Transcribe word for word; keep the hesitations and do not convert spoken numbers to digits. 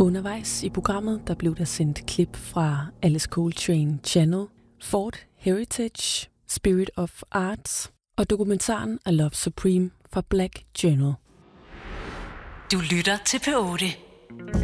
Undervejs i programmet, der blev der sendt klip fra Alice Coltrane Channel, Ford Heritage, Spirit of Arts og dokumentaren A Love Supreme fra Black Journal. Du lytter til P otte.